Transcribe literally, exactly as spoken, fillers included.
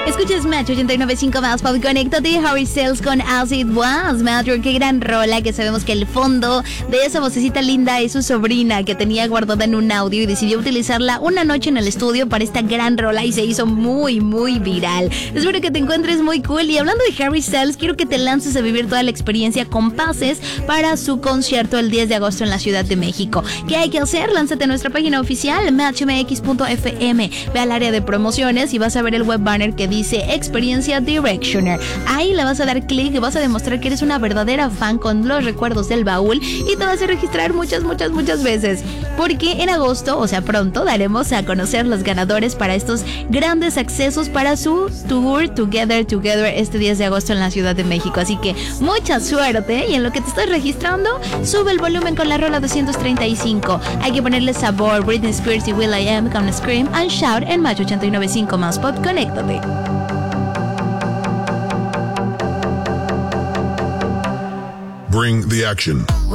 Escuchas Match ochenta y nueve punto cinco más Pop, conéctate. Harry Styles con As It Was. Match, qué gran rola, que sabemos que el fondo de esa vocecita linda es su sobrina, que tenía guardada en un audio y decidió utilizarla una noche en el estudio para esta gran rola y se hizo muy, muy viral. Espero que te encuentres muy cool. Y hablando de Harry Styles, quiero que te lances a vivir toda la experiencia con pases para su concierto el diez de agosto en la Ciudad de México. ¿Qué hay que hacer? Lánzate a nuestra página oficial, match m x punto f m. Ve al área de promociones y vas a ver el web banner que dice Experiencia Directioner. Ahí le vas a dar clic y vas a demostrar que eres una verdadera fan con los recuerdos del baúl y te vas a registrar muchas, muchas, muchas veces. Porque en agosto, o sea pronto, daremos a conocer los ganadores para estos grandes accesos para su tour Together Together este diez de agosto en la Ciudad de México. Así que mucha suerte, y en lo que te estás registrando, sube el volumen con la rola doscientos treinta y cinco. Hay que ponerle sabor. Britney Spears y will.i.am con Scream and Shout en Match ochenta y nueve punto cinco más Pop. Conéctate. Bring the action.